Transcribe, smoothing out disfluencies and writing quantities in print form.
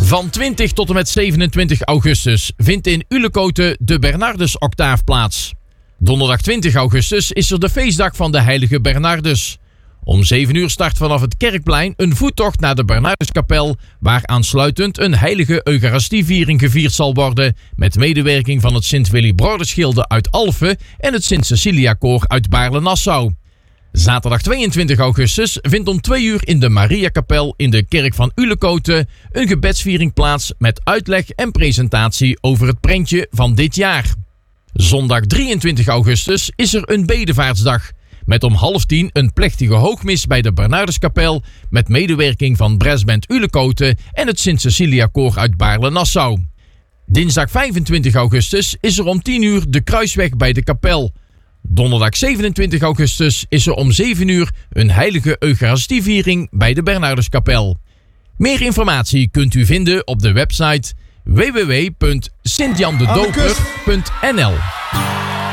Van 20 tot en met 27 augustus vindt in Ulekoten de Bernardus Octaaf plaats. Donderdag 20 augustus is er de feestdag van de heilige Bernardus. Om 7 uur start vanaf het Kerkplein een voettocht naar de Bernarduskapel, waar aansluitend een heilige Eucharistieviering gevierd zal worden, met medewerking van het Sint-Willy Broedersgilde uit Alphen en het Sint-Cecilia-koor uit Baarle-Nassau. Zaterdag 22 augustus vindt om 2 uur in de Mariakapel in de kerk van Ulekoten een gebedsviering plaats met uitleg en presentatie over het prentje van dit jaar. Zondag 23 augustus is er een bedevaartsdag, met om 9:30 een plechtige hoogmis bij de Bernarduskapel met medewerking van Brassband Ulekoten en het Sint-Cecilia-koor uit Baarle-Nassau. Dinsdag 25 augustus is er om 10 uur de kruisweg bij de kapel. Donderdag 27 augustus is er om 7 uur een heilige Eucharistieviering bij de Bernarduskapel. Meer informatie kunt u vinden op de website www.sintjandedoper.nl.